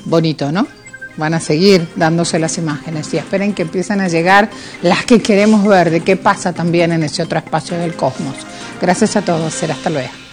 bonito, ¿no? Van a seguir dándose las imágenes y esperen que empiecen a llegar las que queremos ver, de qué pasa también en ese otro espacio del cosmos. Gracias a todos, será hasta luego.